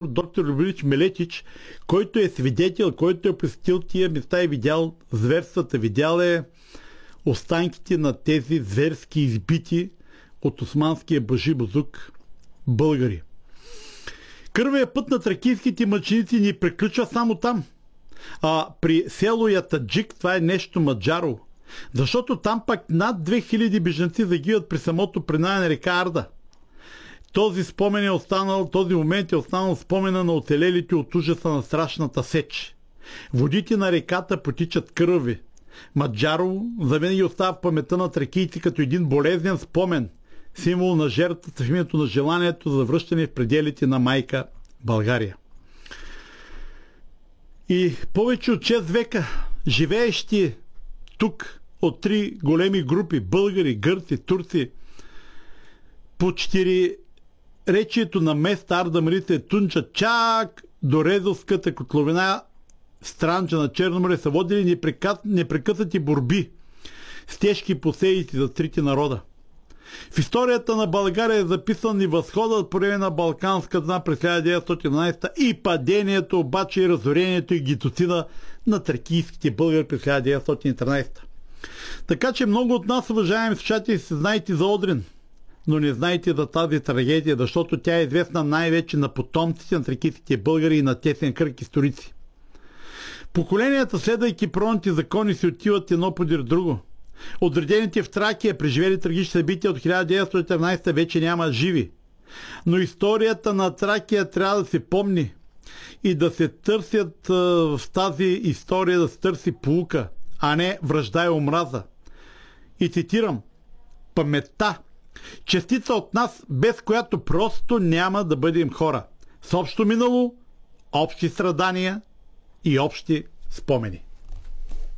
доктор Любомир Милетич, който е свидетел, който е посетил тия места и видял зверствата, видял е останките на тези зверски избити от османския башибозук българи. Кървия път на тракийските мъченици ни приключва само там. А при село Ятаджик това е нещо маджаро. Защото там пак над 2000 бежанци загиват при самото преминаване на река Арда. Този момент е останал спомена на оцелелите от ужаса на страшната сеч. Водите на реката потичат кръви. Маджаро завинаги остава в паметта на тракийци като един болезнен спомен, символ на жертвата в името на желанието за връщане в пределите на майка България. И повече от 6 века живеещи тук от 3 големи групи българи, гърци, турци по 4 речието на места Арда, Марица и Тунджа чак до Резовската котловина Странджа на Черно море са водили непрекъснати борби с тежки последици за трите народа. В историята на България е записан и възходът по време на Балканска война през 1911 и падението, обаче и разорението и геноцида на тракийските българи през 1913. Така че много от нас, уважаеми слушатели, се знаете за Одрин, но не знаете за тази трагедия, защото тя е известна най-вече на потомците на тракийските българи и на тесен кръг историци. Поколенията, следвайки природните закони, си отиват едно подир друго. Отредените в Тракия, преживели трагични събития от 1913 вече няма живи. Но историята на Тракия трябва да се помни и да се търсят в тази история, да се търси поука, а не вражда и омраза. И цитирам: паметта, частица от нас, без която просто няма да бъдем хора. С общо минало, общи страдания и общи спомени.